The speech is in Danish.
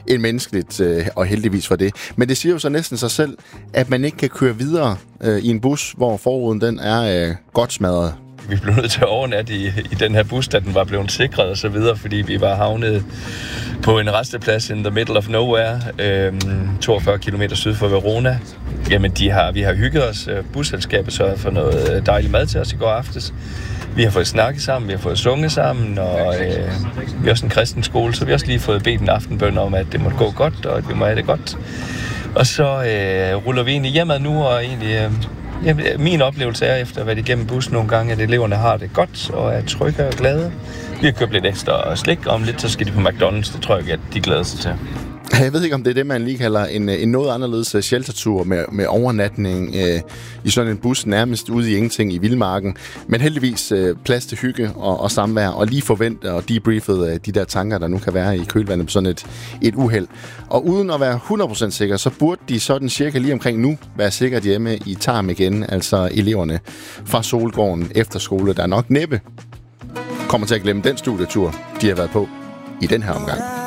end menneskeligt, og heldigvis for det. Men det siger jo så næsten sig selv, at man ikke kan køre videre i en bus, hvor forruden den er godt smadret. Vi blev nødt til at overnatte i den her bus, da den var blevet sikret og så videre, fordi vi var havnet på en resteplads in the middle of nowhere, 42 km syd for Verona. Jamen, vi har hygget os. Busselskabet sørgede for noget dejlig mad til os i går aftes. Vi har fået snakket sammen, vi har fået sunget sammen, og vi er også en kristen skole, så vi har også lige fået bedt en aftenbøn om, at det måtte gå godt, og at vi må have det godt. Og så ruller vi egentlig hjemad nu, og egentlig... min oplevelse er, efter at have været igennem bussen nogle gange, at eleverne har det godt og er trygge og glade. Vi har købt lidt ekstra slik, om lidt så skal de på McDonald's. Det tror jeg, at de glæder sig til. Jeg ved ikke, om det er det, man lige kalder en noget anderledes sheltertur med overnatning i sådan en bus, nærmest ude i ingenting i vildmarken. Men heldigvis plads til hygge og samvær, og lige forvente og debriefet de der tanker, der nu kan være i kølvandet på sådan et uheld. Og uden at være 100% sikker, så burde de sådan cirka lige omkring nu være sikkert hjemme i Tarm igen, altså eleverne fra Solgården efterskole, der nok næppe kommer til at glemme den studietur, de har været på i den her omgang.